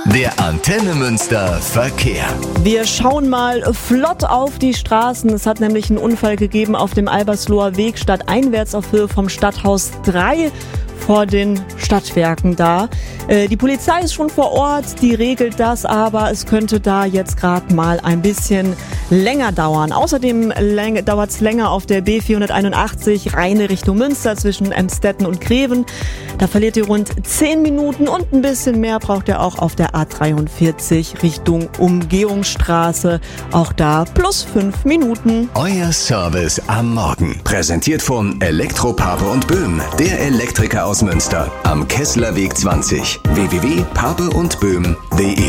Der Antenne Münster Verkehr. Wir schauen mal flott auf die Straßen. Es hat nämlich einen Unfall gegeben auf dem Albersloher Weg stadteinwärts auf Höhe vom Stadthaus 3 vor den Stadtwerken da. Die Polizei ist schon vor Ort, die regelt das, aber es könnte da jetzt gerade mal ein bisschen länger dauern. Außerdem dauert es länger auf der B481 Rheine Richtung Münster zwischen Emstetten und Greven. Da verliert ihr rund 10 Minuten und ein bisschen mehr braucht ihr auch auf der A43 Richtung Umgehungsstraße. Auch da plus 5 Minuten. Euer Service am Morgen. Präsentiert von Elektro-Pape und Böhm, der Elektriker aus Münster. Am Kesslerweg 20. www.papeundböhm.de